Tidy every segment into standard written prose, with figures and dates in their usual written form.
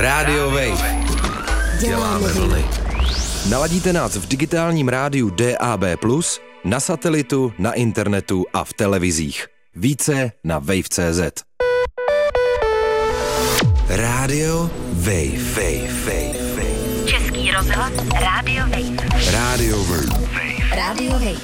Radio Wave. Děláme vlny. Naladíte nás v digitálním rádiu DAB+, na satelitu, na internetu a v televizích. Více na wave.cz. Radio Wave. Český rozhlas Radio Wave. Radio Wave. Radio Wave.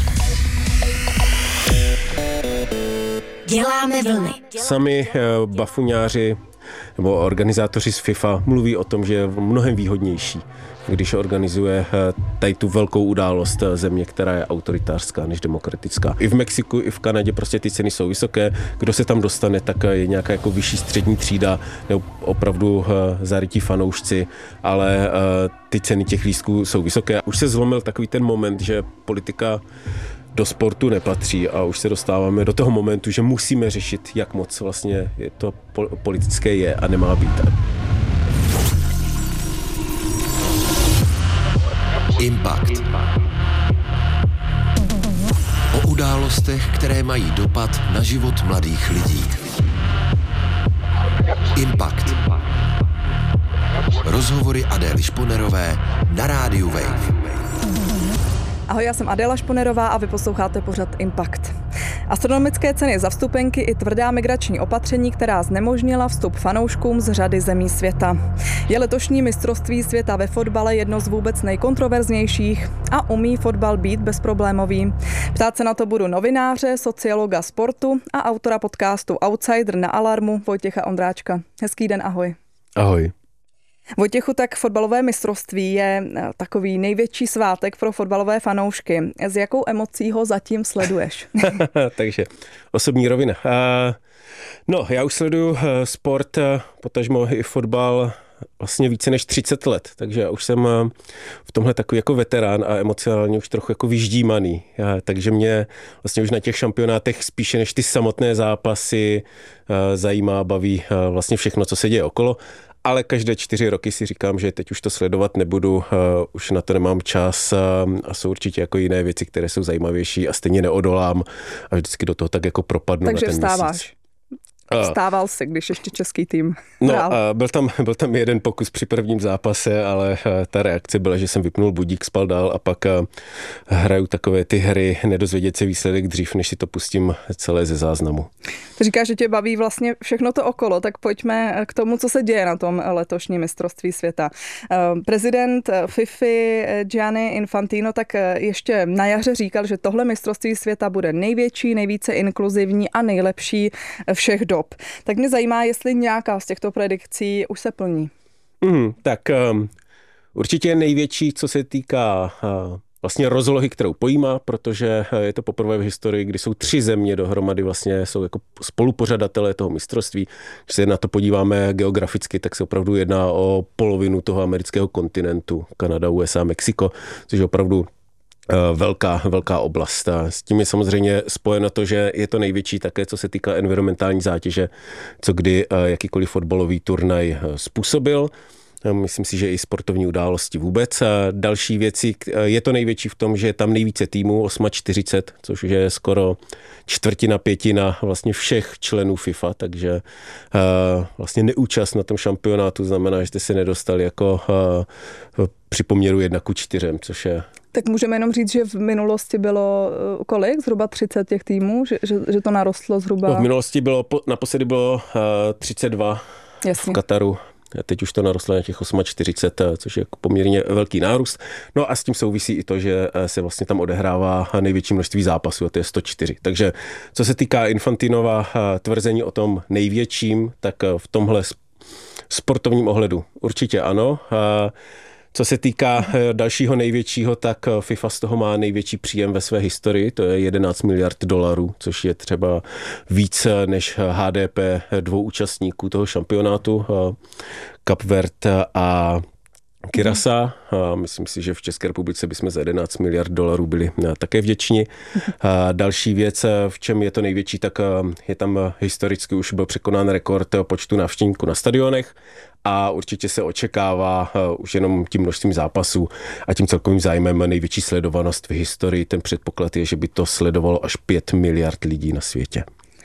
Děláme vlny. Sami bafuňáři nebo organizátoři z FIFA mluví o tom, že je mnohem výhodnější, když organizuje tady tu velkou událost země, která je autoritářská než demokratická. I v Mexiku, i v Kanadě prostě ty ceny jsou vysoké. Kdo se tam dostane, tak je nějaká jako vyšší střední třída nebo opravdu zarytí fanoušci, ale ty ceny těch lístků jsou vysoké. Už se zlomil takový ten moment, že politika do sportu nepatří a už se dostáváme do toho momentu, že musíme řešit, jak moc vlastně je to politické je a nemá být. Impact. O událostech, které mají dopad na život mladých lidí. Impact. Rozhovory Adély Šponerové na rádiu Wave. Ahoj, já jsem Adéla Šponerová a vy posloucháte pořad Impact. Astronomické ceny za vstupenky i tvrdá migrační opatření, která znemožnila vstup fanouškům z řady zemí světa. Je letošní mistrovství světa ve fotbale jedno z vůbec nejkontroverznějších a umí fotbal být bezproblémový? Ptát se na to budu novináře, sociologa sportu a autora podcastu Outsider na Alarmu Vojtěcha Ondráčka. Hezký den, ahoj. Ahoj. Vojtěchu, tak fotbalové mistrovství je takový největší svátek pro fotbalové fanoušky. S jakou emocí ho zatím sleduješ? Takže osobní rovina. No, já už sleduju sport, potažmo i fotbal vlastně více než 30 let, takže já už jsem v tomhle takový jako veterán a emocionálně už trochu jako vyždímaný. Takže mě vlastně už na těch šampionátech spíše než ty samotné zápasy zajímá, baví vlastně všechno, co se děje okolo. Ale každé 4 roky si říkám, že teď už to sledovat nebudu, už na to nemám čas a jsou určitě jako jiné věci, které jsou zajímavější a stejně neodolám a vždycky do toho tak jako propadnu. Takže na ten vstáváš. Měsíc. Vstával jsi, když ještě český tým hrál. No, byl tam jeden pokus při prvním zápase, ale ta reakce byla, že jsem vypnul budík, spal dál a pak hraju takové ty hry, nedozvědět se výsledek dřív, než si to pustím celé ze záznamu. Ty říkáš, že tě baví vlastně všechno to okolo, tak pojďme k tomu, co se děje na tom letošním mistrovství světa. Prezident FIFA Gianni Infantino tak ještě na jaře říkal, že tohle mistrovství světa bude největší, nejvíce inkluzivní a nejlepší všech dob. Tak mě zajímá, jestli nějaká z těchto predikcí už se plní. Tak určitě největší, co se týká vlastně rozlohy, kterou pojímá, protože je to poprvé v historii, kdy jsou 3 země dohromady, vlastně jsou jako spolupořadatelé toho mistrovství. Když se na to podíváme geograficky, tak se opravdu jedná o polovinu toho amerického kontinentu, Kanada, USA, Mexiko, což je opravdu velká oblast. A s tím je samozřejmě spojeno to, že je to největší také, co se týká environmentální zátěže, co kdy jakýkoliv fotbalový turnaj způsobil. Myslím si, že i sportovní události vůbec. A další věci, je to největší v tom, že je tam nejvíce týmů, 48, což je skoro 1/4 vlastně všech členů FIFA, takže vlastně neúčast na tom šampionátu znamená, že jste se nedostali jako při poměru 1:4, což je... Tak můžeme jenom říct, že v minulosti bylo kolik? Zhruba 30 těch týmů? Že to narostlo zhruba? No, v minulosti naposledy bylo 32 v Kataru. Teď už to narostlo na těch 48, což je poměrně velký nárůst. No a s tím souvisí i to, že se vlastně tam odehrává největší množství zápasů, a to je 104. Takže co se týká Infantinova tvrzení o tom největším, tak v tomhle sportovním ohledu určitě ano. Co se týká dalšího největšího, tak FIFA z toho má největší příjem ve své historii, to je 11 miliard dolarů, což je třeba víc než HDP 2 účastníků toho šampionátu, Cape Verde a Curaçao. Myslím si, že v České republice bychom za 11 miliard dolarů byli také vděční. Další věc, v čem je to největší, tak je tam historicky už byl překonán rekord počtu návštěvníků na stadionech a určitě se očekává už jenom tím množstvím zápasů a tím celkovým zájmem největší sledovanost v historii. Ten předpoklad je, že by to sledovalo až 5 miliard lidí na světě.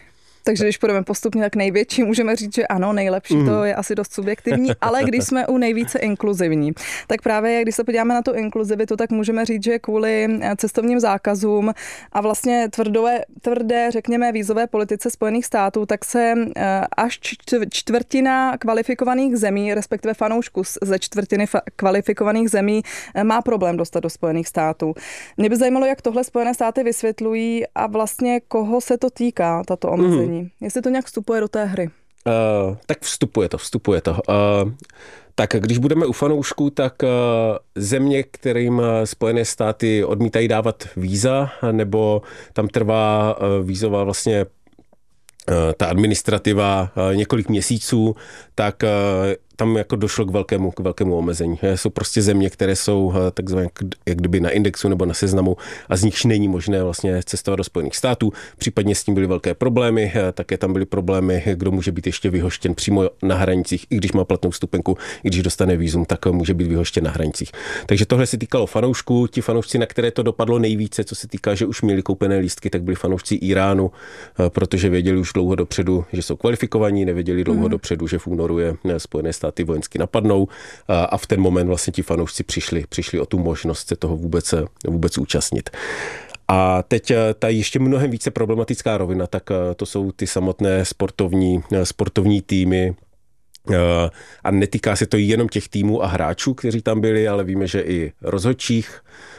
Takže když půjdeme postupně, tak největší můžeme říct, že ano, nejlepší, to je asi dost subjektivní, ale když jsme u nejvíce inkluzivní, tak právě když se podíváme na tu inkluzivitu, tak můžeme říct, že kvůli cestovním zákazům a vlastně tvrdé, řekněme, vízové politice Spojených států, tak se až čtvrtina kvalifikovaných zemí, respektive fanoušků ze čtvrtiny kvalifikovaných zemí má problém dostat do Spojených států. Mě by zajímalo, jak tohle Spojené státy vysvětlují a vlastně koho se to týká, tato omezení. Jestli to nějak vstupuje do té hry. Tak vstupuje to. Tak když budeme u fanoušků, tak země, kterým Spojené státy odmítají dávat víza, nebo tam trvá vízová vlastně ta administrativa několik měsíců, tak tam jako došlo k velkému omezení. Jsou prostě země, které jsou takzvané jak kdyby na indexu nebo na seznamu a z nichž není možné vlastně cestovat do Spojených států. Případně s tím byly velké problémy, také tam byly problémy, kdo může být ještě vyhoštěn přímo na hranicích, i když má platnou vstupenku, i když dostane vízum, tak může být vyhoštěn na hranicích. Takže tohle se týkalo fanoušků. Ti fanoušci, na které to dopadlo nejvíce, co se týká, že už měli koupené lístky, tak byli fanoušci Iránu, protože věděli už dlouho dopředu, že jsou kvalifikovaní, nevěděli dlouho dopředu, že v únoru je Spojené státy vojensky napadnou a v ten moment vlastně ti fanoušci přišli o tu možnost se toho vůbec účastnit. A teď ta ještě mnohem více problematická rovina, tak to jsou ty samotné sportovní týmy, a netýká se to jenom těch týmů a hráčů, kteří tam byli, ale víme, že i rozhodčích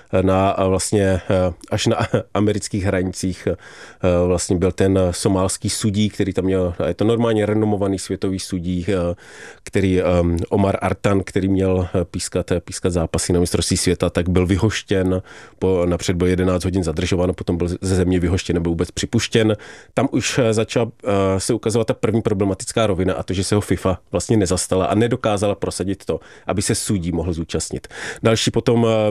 až na amerických hranicích vlastně byl ten somálský sudí, který tam měl, je to normálně renomovaný světový sudí, který Omar Artan, který měl pískat zápasy na mistrovství světa, tak byl vyhoštěn, napřed byl 11 hodin zadržován, potom byl ze země vyhoštěn, nebyl vůbec připuštěn. Tam už začala se ukazovat ta první problematická rovina a to, že se ho FIFA vlastně nezastala a nedokázala prosadit to, aby se sudí mohl zúčastnit. Další potom